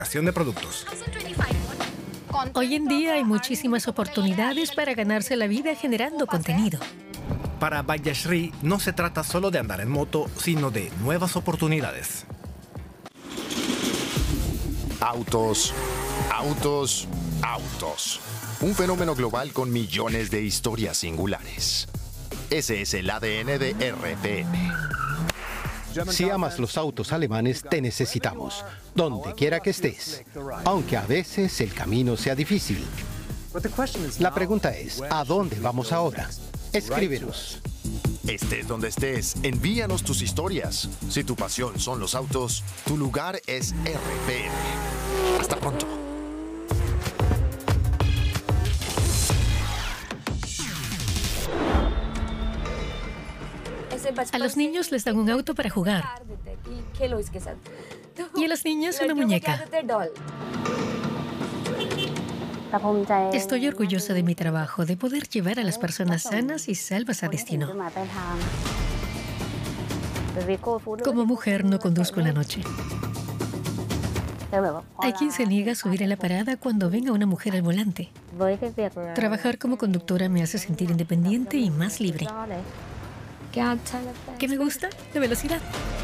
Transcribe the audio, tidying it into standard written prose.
de productos. Hoy en día hay muchísimas oportunidades para ganarse la vida generando contenido. Para Vajashri no se trata solo de andar en moto, sino de nuevas oportunidades. Autos, autos, autos. Un fenómeno global con millones de historias singulares. Ese es el ADN de RPM. Si amas los autos alemanes, te necesitamos, donde quiera que estés, aunque a veces el camino sea difícil. La pregunta es, ¿a dónde vamos ahora? Escríbenos. Estés donde estés, envíanos tus historias. Si tu pasión son los autos, tu lugar es RPM. Hasta pronto. A los niños les dan un auto para jugar. Y a las niñas una muñeca. Estoy orgullosa de mi trabajo, de poder llevar a las personas sanas y salvas a destino. Como mujer no conduzco en la noche. Hay quien se niega a subir a la parada cuando venga una mujer al volante. Trabajar como conductora me hace sentir independiente y más libre. ¿Qué me gusta? La velocidad.